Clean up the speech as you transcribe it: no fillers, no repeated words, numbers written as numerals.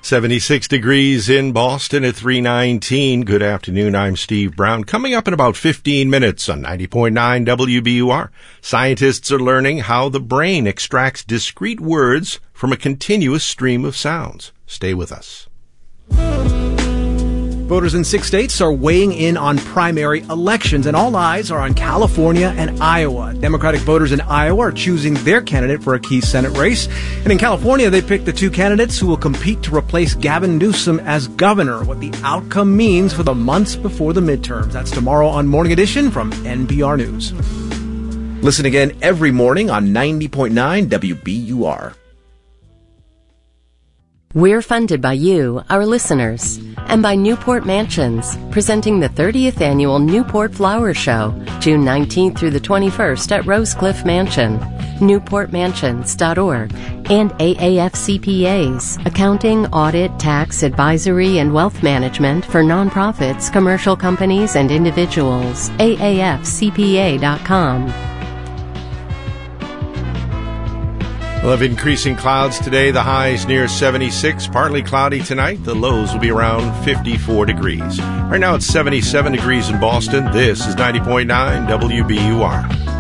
76 degrees in Boston at 3:19. Good afternoon. I'm Steve Brown. Coming up in about 15 minutes on 90.9 WBUR, scientists are learning how the brain extracts discrete words from a continuous stream of sounds. Stay with us. Voters in 6 states are weighing in on primary elections, and all eyes are on California and Iowa. Democratic voters in Iowa are choosing their candidate for a key Senate race. And in California, they picked the two candidates who will compete to replace Gavin Newsom as governor. What the outcome means for the months before the midterms. That's tomorrow on Morning Edition from NPR News. Listen again every morning on 90.9 WBUR. We're funded by you, our listeners, and by Newport Mansions, presenting the 30th Annual Newport Flower Show, June 19th through the 21st at Rosecliff Mansion, newportmansions.org, and AAF CPAs, accounting, audit, tax, advisory, and wealth management for nonprofits, commercial companies, and individuals. AAFCPA.com. We'll have increasing clouds today. The highs near 76. Partly cloudy tonight. The lows will be around 54 degrees. Right now it's 77 degrees in Boston. This is 90.9 WBUR.